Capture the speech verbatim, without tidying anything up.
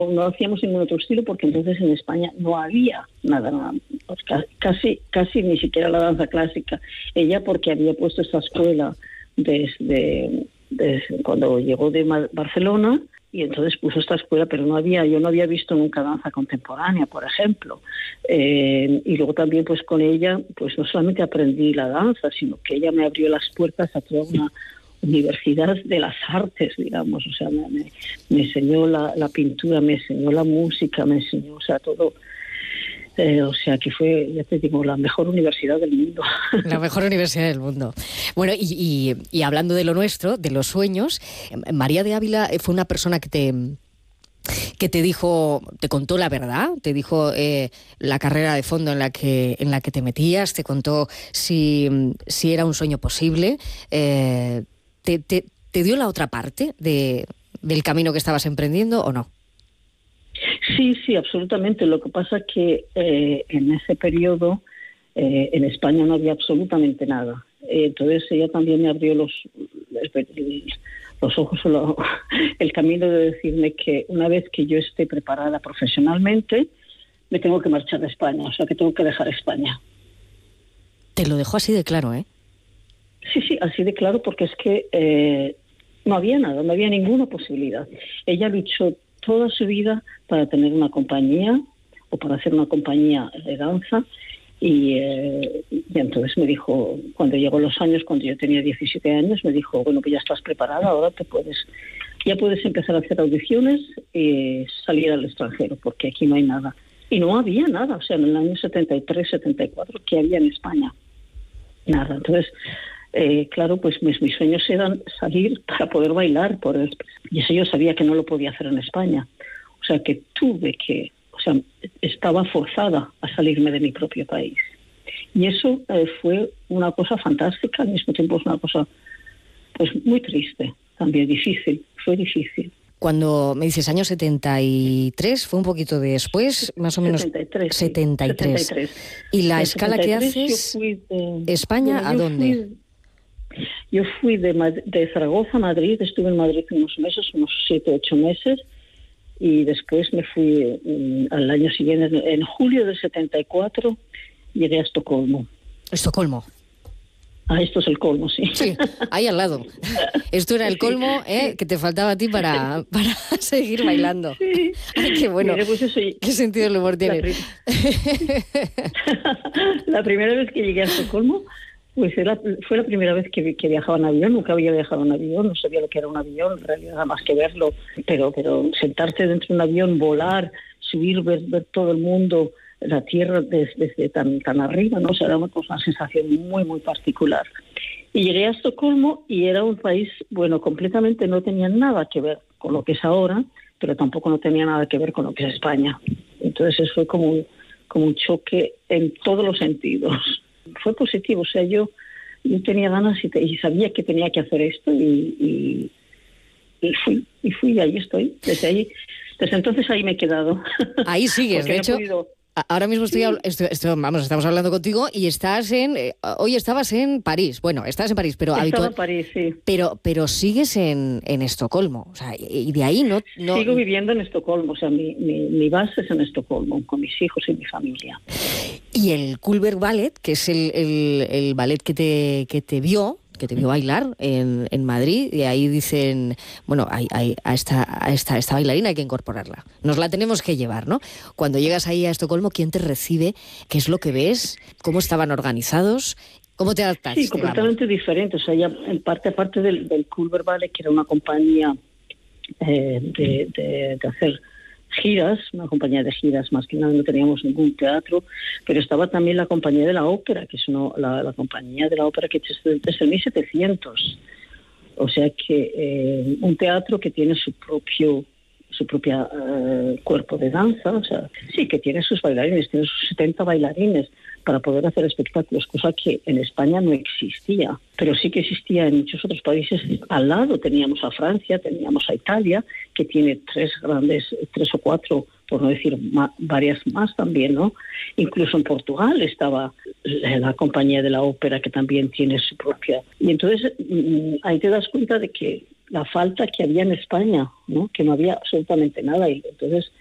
No hacíamos ningún otro estilo porque entonces en España no había nada, nada casi, casi ni siquiera la danza clásica. Ella porque había puesto esta escuela desde, desde cuando llegó de Barcelona, y entonces puso esta escuela, pero no había, yo no había visto nunca danza contemporánea, por ejemplo. Eh, y luego también pues con ella, pues no solamente aprendí la danza, sino que ella me abrió las puertas a toda una universidad de las artes, digamos. O sea, me, me, me enseñó la, la pintura, me enseñó la música, me enseñó, o sea, todo. Eh, o sea, que fue, ya te digo, la mejor universidad del mundo. La mejor universidad del mundo. Bueno, y, y, y hablando de lo nuestro, de los sueños, María de Ávila fue una persona que te... que te dijo, te contó la verdad, te dijo eh, la carrera de fondo en la que en la que te metías, te contó si, si era un sueño posible, eh, te, te, te dio la otra parte de, del camino que estabas emprendiendo o no? Sí, sí, absolutamente. Lo que pasa es que eh, en ese periodo eh, en España no había absolutamente nada. Eh, entonces ella también me abrió los los ojos, el camino de decirme que una vez que yo esté preparada profesionalmente, me tengo que marchar de España, o sea que tengo que dejar España. Te lo dejó así de claro, ¿eh? Sí, sí, así de claro, porque es que eh, no había nada, no había ninguna posibilidad. Ella luchó toda su vida para tener una compañía o para hacer una compañía de danza. Y, eh, y entonces me dijo, cuando llegó los años, cuando yo tenía diecisiete años, me dijo, bueno, pues ya estás preparada, ahora te puedes, ya puedes empezar a hacer audiciones y salir al extranjero, porque aquí no hay nada. Y no había nada, o sea, en el año setenta y tres, setenta y cuatro, ¿qué había en España? Nada. Entonces, eh, claro, pues mis, mis sueños eran salir para poder bailar, por el, y eso yo sabía que no lo podía hacer en España. O sea, que tuve que... O sea, estaba forzada a salirme de mi propio país. Y eso eh, fue una cosa fantástica, al mismo tiempo es una cosa pues muy triste, también difícil, fue difícil. Cuando me dices año setenta y tres, fue un poquito después, más o menos... setenta y tres. setenta y tres. setenta y tres. ¿Y la en escala que haces, de... España, bueno, a dónde? Fui, yo fui de, de Zaragoza a Madrid, estuve en Madrid unos meses, unos siete, ocho meses, y después me fui um, al año siguiente, en julio del setenta y cuatro, llegué a Estocolmo. Estocolmo. Ah, esto es el colmo, sí. Sí, ahí al lado. Esto era el colmo, sí, ¿eh? Sí. Que te faltaba a ti para, para seguir bailando. Sí. Ay, qué bueno. Mira, pues eso, qué sentido del humor tiene. La, pri- la primera vez que llegué a Estocolmo, pues era, fue la primera vez que, que viajaba en avión. Nunca había viajado en avión, no sabía lo que era un avión, en realidad nada más que verlo. Pero, pero sentarse dentro de un avión, volar, subir, ver, ver todo el mundo, la tierra desde, desde tan, tan arriba, ¿no? O sea, era una, cosa, una sensación muy, muy particular. Y llegué a Estocolmo y era un país, bueno, completamente no tenía nada que ver con lo que es ahora, pero tampoco no tenía nada que ver con lo que es España. Entonces eso fue como un, como un choque en todos los sentidos. Fue positivo, o sea, yo, yo tenía ganas y, te, y sabía que tenía que hacer esto y, y, y fui, y fui y ahí estoy. Desde ahí, desde entonces ahí me he quedado. Ahí sigues, de hecho... Podido... Ahora mismo estoy, estoy, estoy, vamos, estamos hablando contigo y estás en, eh, hoy estabas en París, bueno, estás en París, pero Estaba habitual, en París, sí. Pero, pero sigues en, en Estocolmo, o sea, y de ahí no, no... Sigo viviendo en Estocolmo, o sea, mi, mi, mi base es en Estocolmo, con mis hijos y mi familia. Y el Cullberg Ballet, que es el, el, el ballet que te, que te vio, que te vio bailar en, en Madrid, y ahí dicen, bueno, hay, hay, a, esta, a esta, esta bailarina hay que incorporarla, nos la tenemos que llevar, ¿no? Cuando llegas ahí a Estocolmo, ¿quién te recibe? ¿Qué es lo que ves? ¿Cómo estaban organizados? ¿Cómo te adaptaste? Sí, completamente vamos? diferente, o sea, ya en parte, aparte del, del Cullberg Ballet, que era una compañía eh, de, de, de hacer giras, una compañía de giras, más que nada no teníamos ningún teatro, pero estaba también la compañía de la ópera, que es una, la, la compañía de la ópera que es desde el mil setecientos, o sea que eh, un teatro que tiene su propio su propia uh, cuerpo de danza, o sea, sí que tiene sus bailarines, tiene sus setenta bailarines para poder hacer espectáculos, cosa que en España no existía, pero sí que existía en muchos otros países. Al lado teníamos a Francia, teníamos a Italia, que tiene tres grandes, tres o cuatro, por no decir más, varias más también, ¿no? Incluso en Portugal estaba la, la compañía de la ópera, que también tiene su propia. Y entonces ahí te das cuenta de que la falta que había en España, ¿no? Que no había absolutamente nada. Y entonces